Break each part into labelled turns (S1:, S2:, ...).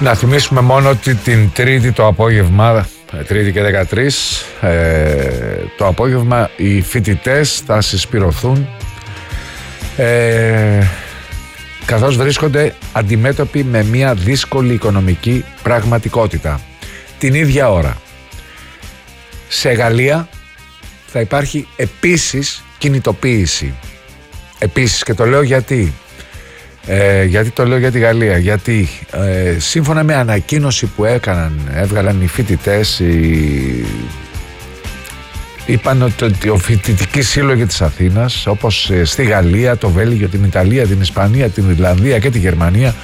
S1: Να θυμίσουμε μόνο ότι την Τρίτη το απόγευμα, Τρίτη και 13, το απόγευμα οι φοιτητές θα συσπηρωθούν καθώς βρίσκονται αντιμέτωποι με μια δύσκολη οικονομική πραγματικότητα. Την ίδια ώρα σε Γαλλία θα υπάρχει επίσης κινητοποίηση. Επίσης, και το λέω γιατί το λέω για τη Γαλλία, γιατί σύμφωνα με ανακοίνωση που έβγαλαν οι φοιτητές, είπαν ότι ο φοιτητικοί σύλλογοι της Αθήνας, όπως στη Γαλλία, το Βέλγιο, την Ιταλία, την Ισπανία, την Ιρλανδία και τη Γερμανία,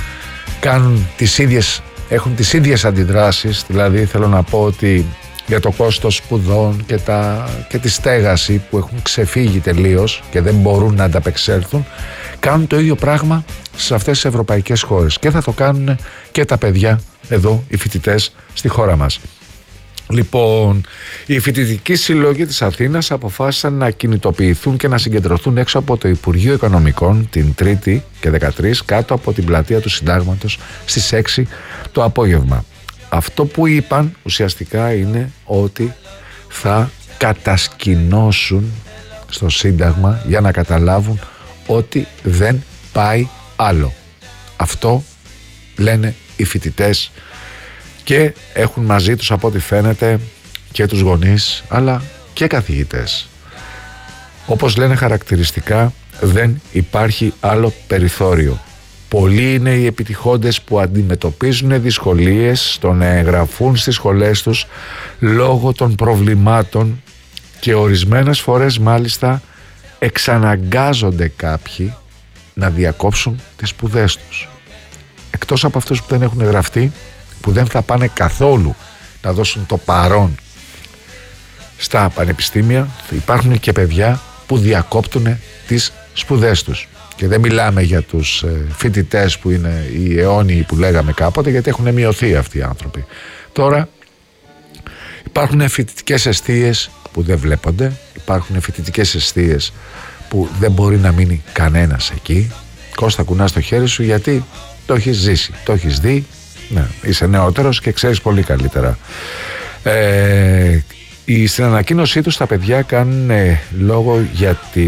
S1: έχουν τις ίδιες αντιδράσεις. Δηλαδή θέλω να πω ότι για το κόστος σπουδών και τη στέγαση που έχουν ξεφύγει τελείως και δεν μπορούν να ανταπεξέλθουν, κάνουν το ίδιο πράγμα σε αυτές τις ευρωπαϊκές χώρες και θα το κάνουν και τα παιδιά εδώ, οι φοιτητές στη χώρα μας. Λοιπόν, οι φοιτητικοί σύλλογοι της Αθήνας αποφάσισαν να κινητοποιηθούν και να συγκεντρωθούν έξω από το Υπουργείο Οικονομικών την Τρίτη και 13 κάτω από την πλατεία του Συντάγματος στις 6 το απόγευμα. Αυτό που είπαν ουσιαστικά είναι ότι θα κατασκηνώσουν στο Σύνταγμα για να καταλάβουν ότι δεν πάει άλλο. Αυτό λένε οι φοιτητές και έχουν μαζί τους, από ό,τι φαίνεται, και τους γονείς αλλά και καθηγητές. Όπως λένε χαρακτηριστικά, δεν υπάρχει άλλο περιθώριο. Πολλοί είναι οι επιτυχόντες που αντιμετωπίζουν δυσκολίες στο να εγγραφούν στις σχολές τους λόγω των προβλημάτων και ορισμένες φορές μάλιστα εξαναγκάζονται κάποιοι να διακόψουν τις σπουδές τους. Εκτός από αυτούς που δεν έχουν γραφτεί, που δεν θα πάνε καθόλου να δώσουν το παρόν στα πανεπιστήμια, υπάρχουν και παιδιά που διακόπτουν τις σπουδές τους. Και δεν μιλάμε για τους φοιτητές που είναι οι αιώνιοι που λέγαμε κάποτε, γιατί έχουν μειωθεί αυτοί οι άνθρωποι. Τώρα υπάρχουν φοιτητικές εστίες που δεν βλέπονται, υπάρχουν φοιτητικές εστίες που δεν μπορεί να μείνει κανένας εκεί. Κώστα, κουνάς το χέρι σου γιατί το έχεις ζήσει, το έχεις δει, ναι, είσαι νεότερος και ξέρεις πολύ καλύτερα. Στην ανακοίνωσή τους τα παιδιά κάνουν λόγο για την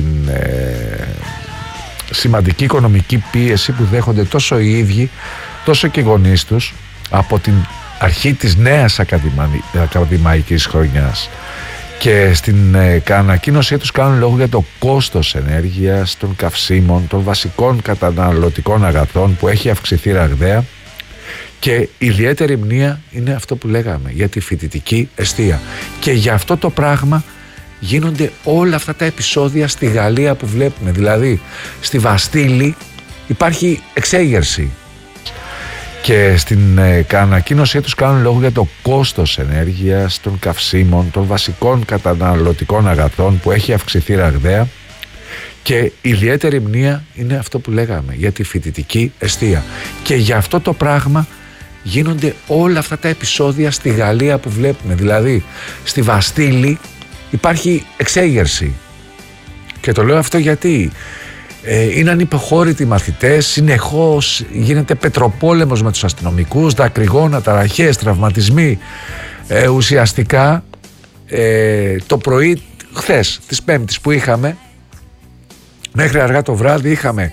S1: σημαντική οικονομική πίεση που δέχονται τόσο οι ίδιοι τόσο και οι γονείς τους από την αρχή της νέας ακαδημαϊκής χρονιάς, και στην ανακοίνωσή τους κάνουν λόγο για το κόστος ενέργειας, των καυσίμων, των βασικών καταναλωτικών αγαθών που έχει αυξηθεί ραγδαία, και ιδιαίτερη μνήα είναι αυτό που λέγαμε για τη φοιτητική εστία. Και για αυτό το πράγμα γίνονται όλα αυτά τα επεισόδια στη Γαλλία που βλέπουμε. Δηλαδή στη Βαστίλη υπάρχει εξέγερση και στην ανακοίνωσή τους κάνουν λόγο για το κόστος ενέργειας, των καυσίμων, των βασικών καταναλωτικών αγαθών που έχει αυξηθεί ραγδαία, και ιδιαίτερη μνήα είναι αυτό που λέγαμε για τη φοιτητική εστία. Και για αυτό το πράγμα γίνονται όλα αυτά τα επεισόδια στη Γαλλία που βλέπουμε. Δηλαδή στη Βαστίλη υπάρχει εξέγερση. Και το λέω αυτό γιατί είναι ανυποχώρητοι μαθητές, συνεχώς γίνεται πετροπόλεμος με τους αστυνομικούς, δακρυγόνα, ταραχές, τραυματισμοί. Ουσιαστικά το πρωί χθες της Πέμπτης που είχαμε, μέχρι αργά το βράδυ είχαμε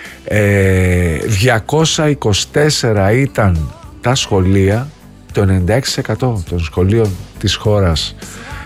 S1: 224 ήταν τα σχολεία, το 96% των σχολείων της χώρας